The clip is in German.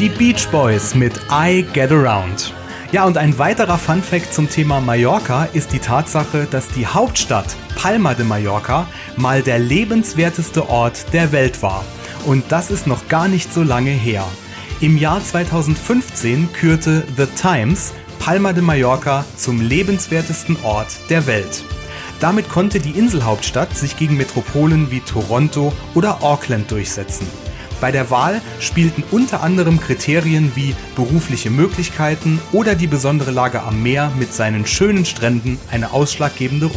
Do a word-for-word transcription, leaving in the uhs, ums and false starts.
Die Beach Boys mit I Get Around. Ja, und ein weiterer Funfact zum Thema Mallorca ist die Tatsache, dass die Hauptstadt Palma de Mallorca mal der lebenswerteste Ort der Welt war. Und das ist noch gar nicht so lange her. Im Jahr zweitausendfünfzehn kürte The Times Palma de Mallorca zum lebenswertesten Ort der Welt. Damit konnte die Inselhauptstadt sich gegen Metropolen wie Toronto oder Auckland durchsetzen. Bei der Wahl spielten unter anderem Kriterien wie berufliche Möglichkeiten oder die besondere Lage am Meer mit seinen schönen Stränden eine ausschlaggebende Rolle.